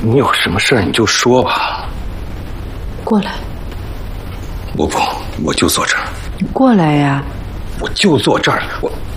你有什么事儿你就说吧。 过来。 我不，我就坐这儿。 你过来呀。 我就坐这儿，我。